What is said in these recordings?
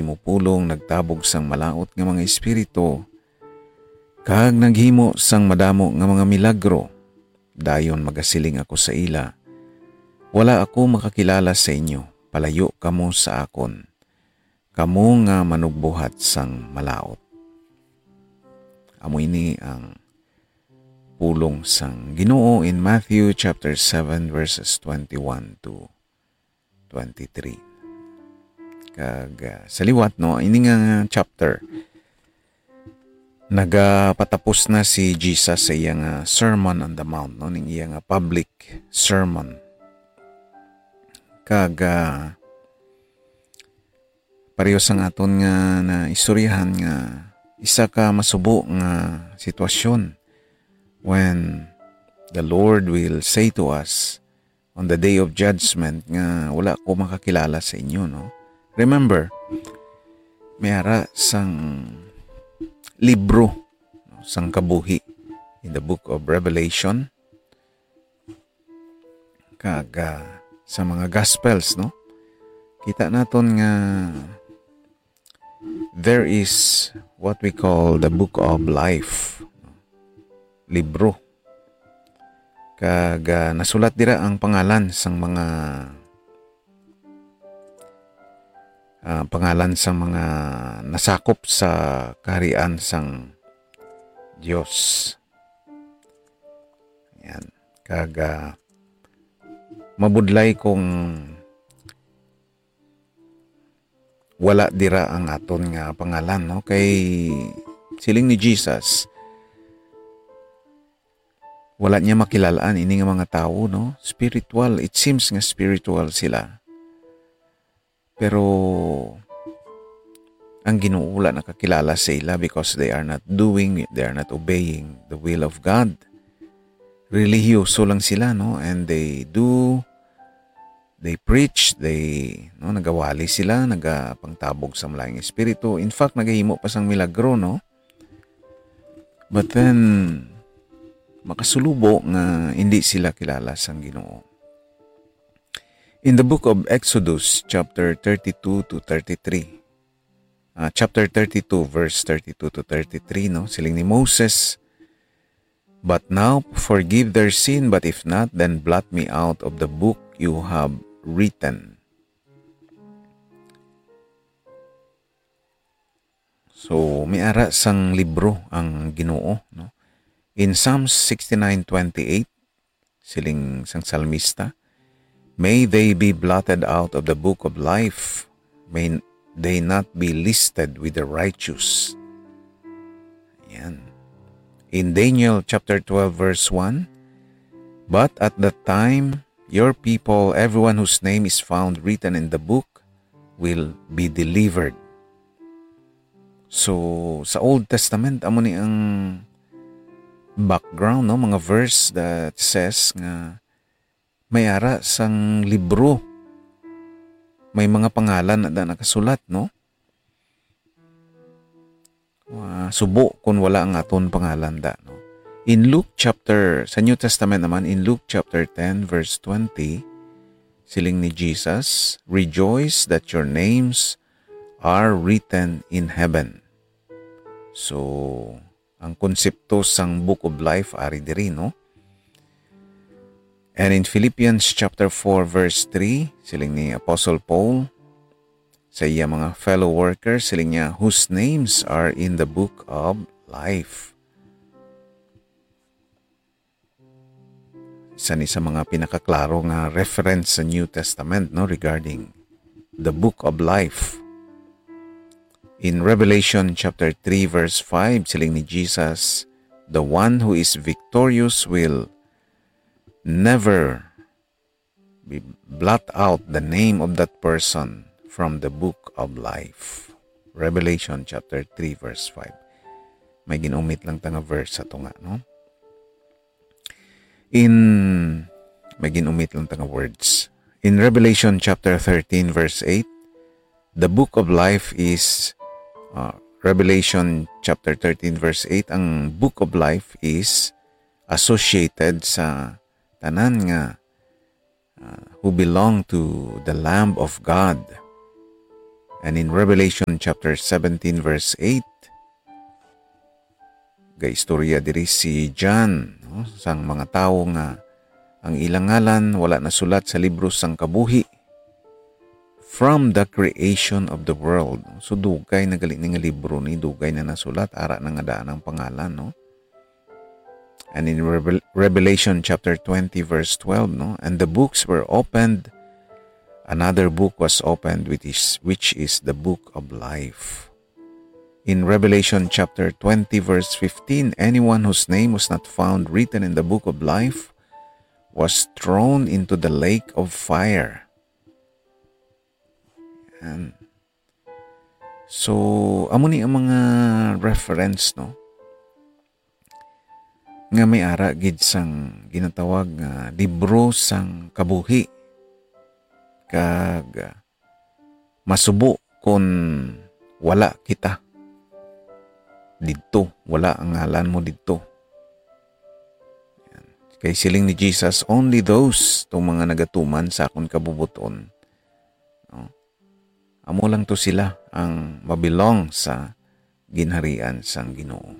nagtimupulong nagtabog sang malaot nga mga espiritu kag naghimo sang madamo nga mga milagro. Dayon magasiling ako sa ila, wala ako makakilala sa inyo, palayo kamo sa akon, kamo nga manugbuhat sang malaot. Amo ini ang pulong sang Ginoo in Matthew chapter 7 verses 21 to 23. Kag sa liwat no, ini nga chapter nagapatapos na si Jesus sa iyang Sermon on the Mount, no, ning iyang public sermon. Kag pareho sang aton nga na istoryahan nga isa ka masubo nga sitwasyon when the Lord will say to us on the day of judgment nga wala ko makakilala sa inyo, no? Remember, may ara sang libro, no, sang kabuhi in the book of Revelation kag sa mga Gospels, no? Kita naton nga there is what we call the book of life, libro. Kag nasulat dira ang pangalan sang mga nasakop sa kaharian sang Dios. Yan. Kag mabudlay kung wala dira ang aton nga pangalan, no? Kay siling ni Jesus, wala niya makilalaan ini nga mga tao, no? Spiritual, it seems nga spiritual sila. Pero ang Ginoo wala nakakilala sa ila because they are not obeying the will of God. Relihiyoso lang sila, no? And they preach, nagawali sila, nagapangtabog sa malayang espiritu. In fact, nagahimo pa sang milagro, no? But then makasulubo nga hindi sila kilala sang Ginoo. In the book of Exodus, chapter 32 to 33, chapter 32, verse 32 to 33, no? Siling ni Moses, "But now forgive their sin, but if not, then blot me out of the book you have written." So, may ara sang libro ang Ginoo, no? In Psalms 69:28, siling sang salmista, "May they be blotted out of the book of life, may they not be listed with the righteous." Yan. In Daniel chapter 12 verse 1, "But at that time, your people, everyone whose name is found written in the book, will be delivered." So, sa Old Testament, amo ni ang background, no? Mga verse that says nga may ara sang libro. May mga pangalan na nakasulat, no? Subo kung wala ang aton pangalan da, no? In Luke chapter, sa New Testament naman, in Luke chapter 10 verse 20, siling ni Jesus, "Rejoice that your names are written in heaven." So, ang konsepto sang book of life ari diri, no? And in Philippians chapter 4 verse 3, siling ni Apostle Paul sa iya mga fellow workers, siling niya, "Whose names are in the book of life." Isa ni sa mga pinakaklaro nga reference sa New Testament, no, regarding the book of life. In Revelation chapter 3 verse 5, siling ni Jesus, "The one who is victorious will never be blot out the name of that person from the book of life." Revelation chapter 3 verse 5. May ginumit lang tanga verse ato nga, no? May ginumit lang tanga words. In Revelation chapter 13 verse 8, the book of life is Revelation chapter 13 verse 8, ang book of life is associated sa tanan nga who belong to the Lamb of God. And in Revelation chapter 17 verse 8, gaistorya diri si John, no? Sang mga tawo nga ang ilang ngalan wala nasulat sa libro sang kabuhi from the creation of the world. So dugay na gali nga libro ni, dugay na nasulat ara na nga daan ang pangalan, no? And in Revelation chapter 20 verse 12, no? And the books were opened, another book was opened, which is the book of life. In Revelation chapter 20 verse 15, anyone whose name was not found written in the book of life was thrown into the lake of fire. And so, amo ni ang mga reference, no? Nga may ara gid sang ginatawag nga libro sang kabuhi. Kag masubo kung wala kita didto, wala ang ngalan mo didto. Kay siling ni Jesus, only those tong mga nagatuman sa akong kabubuton, no? Amo lang to sila ang mabilong sa ginharian sang Ginoo.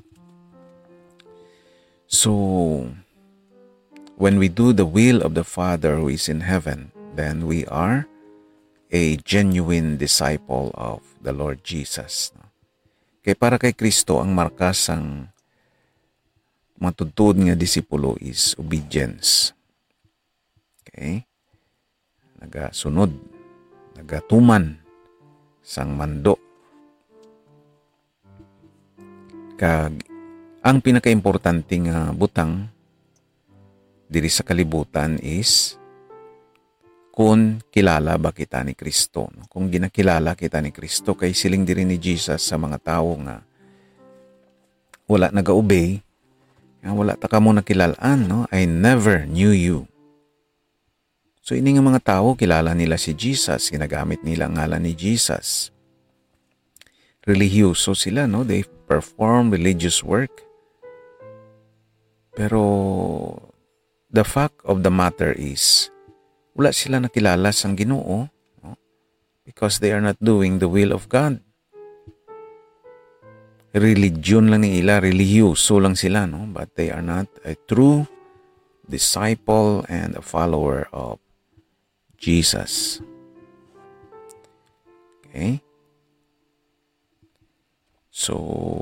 So, when we do the will of the Father who is in heaven, then we are a genuine disciple of the Lord Jesus, no? Kay para kay Kristo ang markas ang matutod nga disipulo is obedience. Okay? Nagasunod, nagatuman sang mando. Kag ang pinakaimportante nga butang diri sa kalibutan is kung kilala ba kita ni Kristo. Kung ginakilala kita ni Kristo, kay siling diri ni Jesus sa mga tao nga wala naga-obey, wala ta ka mo nakilalaan, no? I never knew you. So ini nga mga tao, kilala nila si Jesus, ginagamit nila ang ngalan ni Jesus. Religyoso sila, no? They perform religious work. Pero the fact of the matter is, wala sila nakilala sang Ginoo, no? Because they are not doing the will of God. Religion lang nila, religyoso lang sila, no? But they are not a true disciple and a follower of Jesus. Okay? So,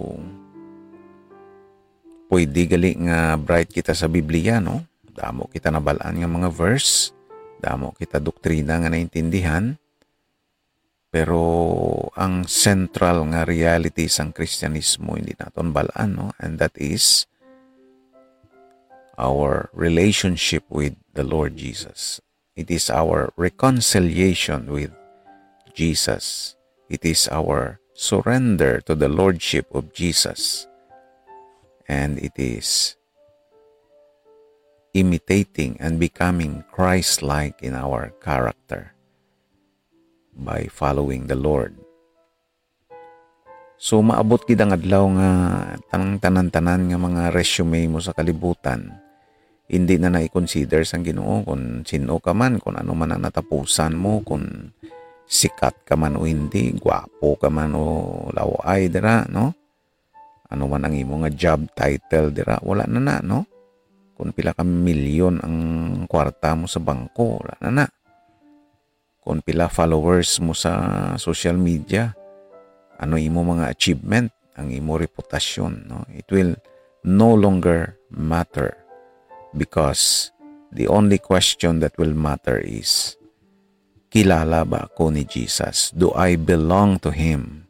pwede gali nga bright kita sa Biblia, no? Damo kita nabalaan nga mga verse, damo kita doktrina nga naintindihan, pero ang central nga reality sang Kristyanismo hindi naton balaan, no? And that is our relationship with the Lord Jesus. It is our reconciliation with Jesus. It is our surrender to the Lordship of Jesus. And it is imitating and becoming Christ-like in our character by following the Lord. So maabot gid ang adlaw nga tanan-tanan nga mga resume mo sa kalibutan, hindi na na-consider sang Ginoo kung sino ka man, kung ano man ang natapusan mo, kung sikat ka man o hindi, gwapo ka man o laway dira, no? Ano man ang imo nga job title dira, wala na, no? Kung pila ka milyon ang kwarta mo sa bangko, wala na. Kung pila followers mo sa social media, ano imo mga achievement, ang imo reputasyon, no? It will no longer matter, because the only question that will matter is, kilala ba ako ni Jesus? Do I belong to Him?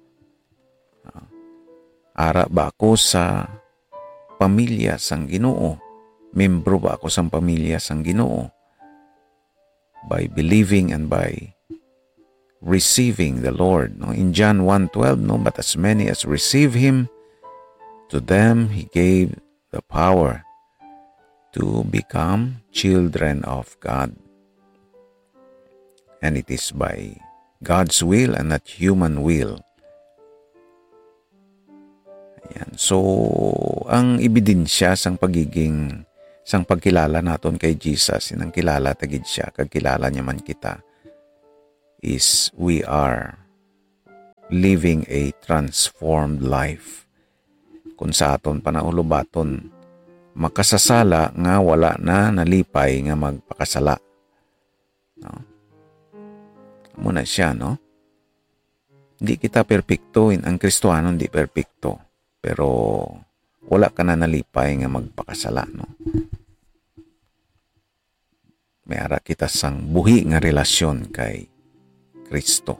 Ara ba ako sa pamilya sang Ginoo? Membro ba ako sa pamilya sang Ginoo? By believing and by receiving the Lord, no? In John 1:12, no, but as many as receive Him, to them He gave the power to become children of God. And it is by God's will and not human will. Ayan. So, ang ebidensya sang pagkilala naton kay Jesus, inang kilala tagid siya, kag kilala niya man kita, is we are living a transformed life. Kung sa aton panaulobaton, makasasala nga wala na nalipay nga magpakasala. No? Muna siya, no? Hindi kita perpekto, ang Kristiyano hindi perpekto. Pero wala ka na nalipay nga magpakasala, no? May ara kita sang buhi nga relasyon kay Kristo.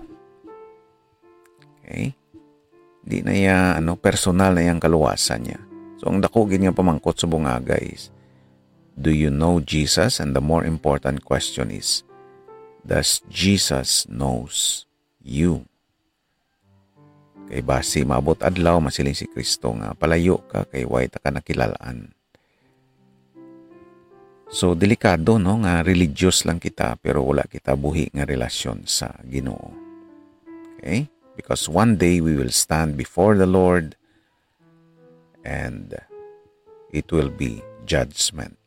Okay? Di na ya personal na yang kaluwasan niya. So ang dako gid nga pamangkot sa bungaga is, do you know Jesus? And the more important question is, does Jesus knows you? Kay basi maabot adlaw masiling si Kristo nga palayo ka kay way ta ka nakilalaan. So delikado, no, nga religious lang kita pero wala kita buhi nga relasyon sa Ginoo. Okay? Because one day we will stand before the Lord and it will be judgment.